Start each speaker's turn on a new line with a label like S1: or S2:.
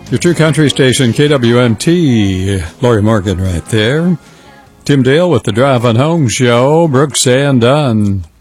S1: Your true country station, KWMT. Lori Morgan right there. Tim Dale with the Driving Home Show. Brooks and Dunn.